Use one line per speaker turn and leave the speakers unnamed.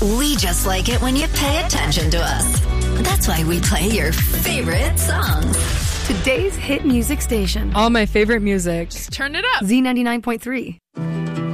We just like it when you pay attention to us. That's why we play your favorite songs.
Today's hit music station.
All my favorite music.
Turn it up.
Z99.3.